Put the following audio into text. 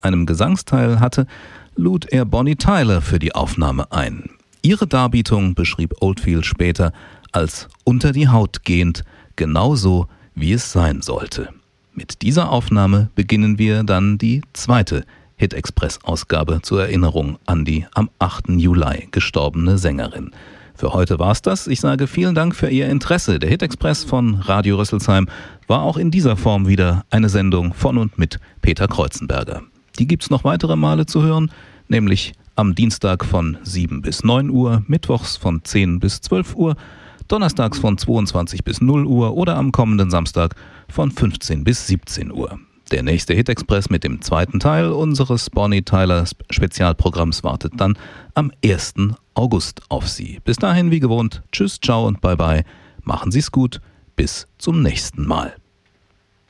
einem Gesangsteil hatte, lud er Bonnie Tyler für die Aufnahme ein. Ihre Darbietung beschrieb Oldfield später als unter die Haut gehend, genauso wie es sein sollte. Mit dieser Aufnahme beginnen wir dann die zweite Hit-Express-Ausgabe zur Erinnerung an die am 8. Juli gestorbene Sängerin. Für heute war's das. Ich sage vielen Dank für Ihr Interesse. Der Hit-Express von Radio Rüsselsheim war auch in dieser Form wieder eine Sendung von und mit Peter Kreuzenberger. Die gibt's noch weitere Male zu hören, nämlich am Dienstag von 7 bis 9 Uhr, mittwochs von 10 bis 12 Uhr, donnerstags von 22 bis 0 Uhr oder am kommenden Samstag von 15 bis 17 Uhr. Der nächste Hit-Express mit dem zweiten Teil unseres Bonnie Tyler Spezialprogramms wartet dann am 1. August auf Sie. Bis dahin wie gewohnt, tschüss, ciao und bye bye. Machen Sie's gut, bis zum nächsten Mal.